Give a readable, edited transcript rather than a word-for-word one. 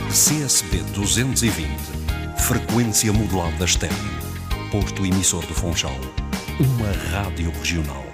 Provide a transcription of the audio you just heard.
CSB 220, frequência modulada estéreo, posto emissor do Funchal, uma rádio regional.